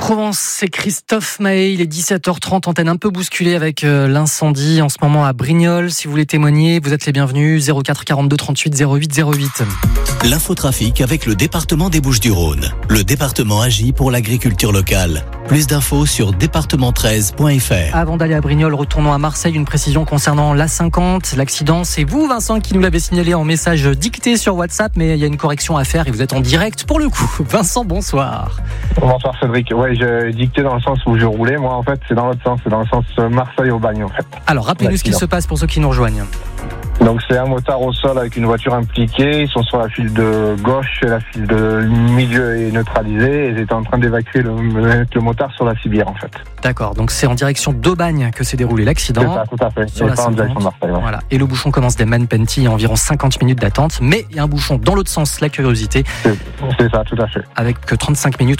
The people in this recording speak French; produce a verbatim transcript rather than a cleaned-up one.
Provence, c'est Christophe Maé, il est dix-sept heures trente, antenne un peu bousculée avec euh, l'incendie en ce moment à Brignoles. Si vous voulez témoigner, vous êtes les bienvenus, zéro quatre quarante-deux trente-huit zéro huit zéro huit. L'infotrafic avec le département des Bouches-du-Rhône. Le département agit pour l'agriculture locale. Plus d'infos sur département treize point f r. Avant d'aller à Brignoles, retournons à Marseille. Une précision concernant l'A cinquante. L'accident, c'est vous, Vincent, qui nous l'avez signalé en message dicté sur WhatsApp, mais il y a une correction à faire et vous êtes en direct pour le coup. Vincent, bonsoir. Bonsoir Cédric. Ouais, j'ai dicté dans le sens où je roulais. Moi, en fait, c'est dans l'autre sens. C'est dans le sens Marseille-Aubagne, en fait. Alors, rappelez-nous ce qu'il se passe pour ceux qui nous rejoignent. Donc, c'est un motard au sol avec une voiture impliquée. Ils sont sur la file de gauche et la file de milieu est neutralisée. Et ils étaient en train d'évacuer le, le motard sur la civière, en fait. D'accord. Donc, c'est en direction d'Aubagne que s'est déroulé l'accident. C'est ça, tout à fait. Sur la pas en direction de Marseille. Ouais. Voilà. Et le bouchon commence des Manpenty, il y a environ cinquante minutes d'attente. Mais il y a un bouchon dans l'autre sens, la curiosité. C'est, c'est ça, tout à fait. Avec trente-cinq minutes